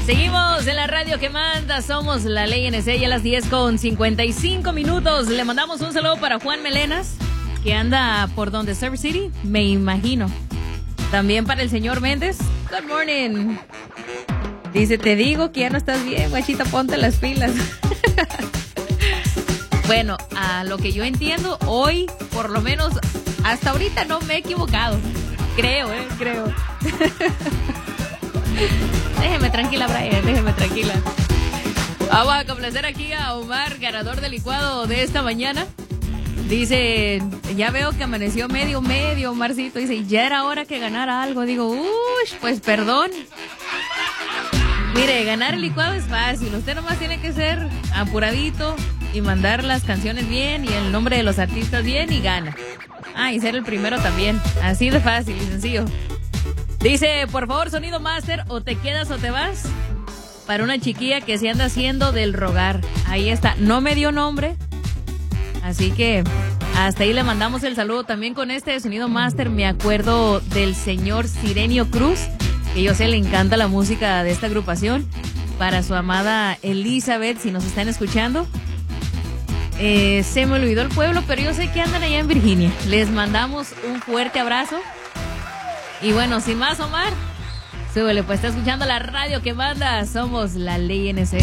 Seguimos en la radio que manda, somos la Ley NC y a las 10:55. Le mandamos un saludo para Juan Melenas, que anda por donde Surf City, me imagino. También para el señor Méndez. Good morning. Dice, te digo que ya no estás bien, guachita, ponte las pilas. Bueno, a lo que yo entiendo, hoy, por lo menos, hasta ahorita no me he equivocado. Creo. Déjeme tranquila, Brian, déjeme tranquila. Vamos a complacer aquí a Omar, ganador del licuado de esta mañana. Dice, ya veo que amaneció medio, Omarcito. Dice, ya era hora que ganara algo. Digo, pues perdón. Mire, ganar el licuado es fácil. Usted nomás tiene que ser apuradito y mandar las canciones bien y el nombre de los artistas bien y gana. Y ser el primero también. Así de fácil y sencillo. Dice, por favor, sonido máster, o te quedas o te vas. Para una chiquilla que se anda haciendo del rogar. Ahí está. No me dio nombre. Así que hasta ahí le mandamos el saludo. También con este sonido máster me acuerdo del señor Sirenio Cruz, que yo sé le encanta la música de esta agrupación. Para su amada Elizabeth, si nos están escuchando. Se me olvidó el pueblo, pero yo sé que andan allá en Virginia. Les mandamos un fuerte abrazo. Y bueno, sin más, Omar, súbele, pues está escuchando la radio que manda. Somos la Ley NC.